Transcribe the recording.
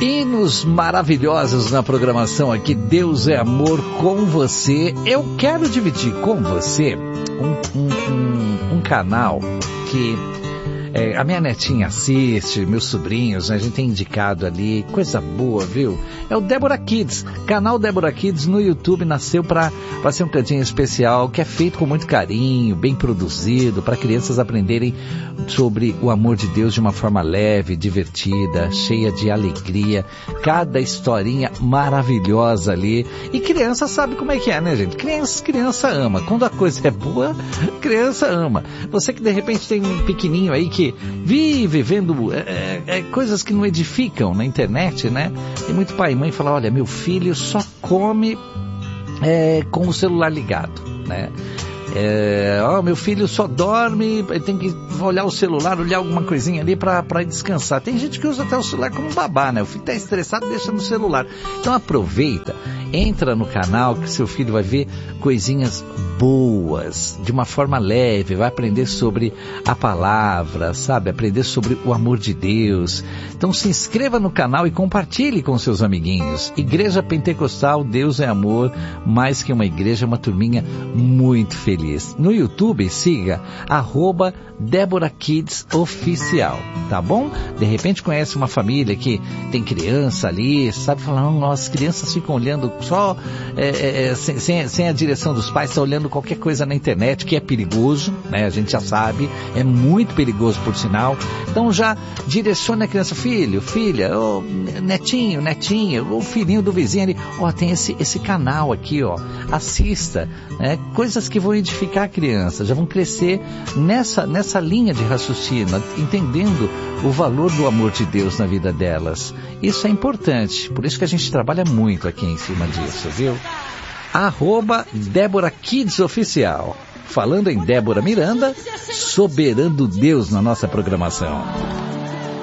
Hinos maravilhosos na programação aqui, Deus é Amor com você. Eu quero dividir com você um canal que a minha netinha assiste, meus sobrinhos, né, a gente tem indicado ali, coisa boa, viu? É o Débora Kids, canal Débora Kids no YouTube, nasceu para ser um cantinho especial, que é feito com muito carinho, bem produzido, para crianças aprenderem sobre o amor de Deus de uma forma leve, divertida, cheia de alegria, cada historinha maravilhosa ali, e criança sabe como é que é, né, gente? Criança ama, quando a coisa é boa, criança ama. Você que de repente tem um pequenininho aí que vive vendo coisas que não edificam na internet, né? Tem muito pai e mãe que fala, olha, meu filho só come com o celular ligado, né? Meu filho só dorme, tem que olhar o celular, olhar alguma coisinha ali para descansar. Tem gente que usa até o celular como babá, né? O filho está estressado, deixa no celular. Então aproveita, entra no canal que seu filho vai ver coisinhas boas, de uma forma leve, vai aprender sobre a palavra, sabe? Aprender sobre o amor de Deus. Então se inscreva no canal e compartilhe com seus amiguinhos. Igreja Pentecostal, Deus é Amor, mais que uma igreja, uma turminha muito feliz. No YouTube, siga @Débora Kids Oficial, tá bom? De repente conhece uma família que tem criança ali, sabe? Falando, nossa, as crianças ficam olhando só sem a direção dos pais, estão olhando qualquer coisa na internet, que é perigoso, né? A gente já sabe, é muito perigoso por sinal. Então já direcione a criança, filho, filha, netinho, netinha, o filhinho do vizinho ali, tem esse canal aqui, assista, né? Coisas que vão edificar a criança, já vão crescer nessa linha de raciocínio, entendendo o valor do amor de Deus na vida delas. Isso é importante, por isso que a gente trabalha muito aqui em cima disso, viu? @Débora Kids Oficial. Falando em Débora Miranda, soberano Deus na nossa programação.